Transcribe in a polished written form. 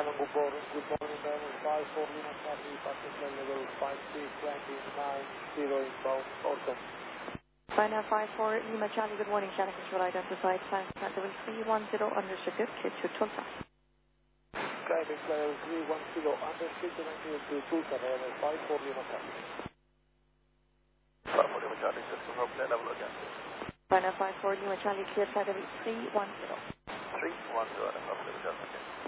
Shannon, good morning, Diamond 54 Lima Charlie, passenger level 56, landing 90 inbound, Orton. China 54 Lima Charlie, good morning, Channel Control identified, climb level 310, understood, clear to Tulsa. Climbing level 310, understood, landing to Tulsa, level 54 Lima Charlie. 54 Lima Charlie, system from level again. China 54 Lima Charlie, clear flight level 310. 310, Lima Charlie.